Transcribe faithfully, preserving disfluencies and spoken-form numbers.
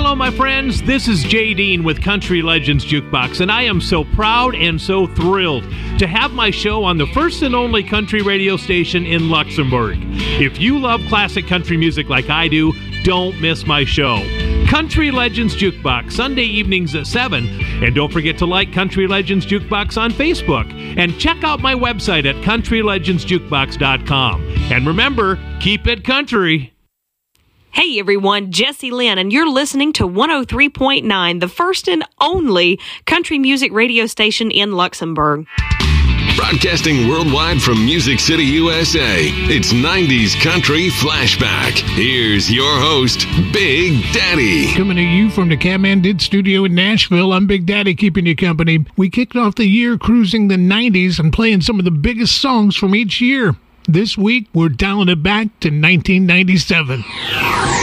Hello, my friends. This is Jay Dean with Country Legends Jukebox, and I am so proud and so thrilled to have my show on the first and only country radio station in Luxembourg. If you love classic country music like I do, don't miss my show. Country Legends Jukebox, Sunday evenings at seven. And don't forget to like Country Legends Jukebox on Facebook. And check out my website at country legends jukebox dot com. And remember, keep it country. Hey everyone, Jessie Lynn, and you're listening to one oh three point nine, the first and only country music radio station in Luxembourg. Broadcasting worldwide from Music City, U S A, it's nineties Country Flashback. Here's your host, Big Daddy. Coming to you from the Catman Did studio in Nashville, I'm Big Daddy keeping you company. We kicked off the year cruising the nineties and playing some of the biggest songs from each year. This week, we're dialing it back to nineteen ninety-seven.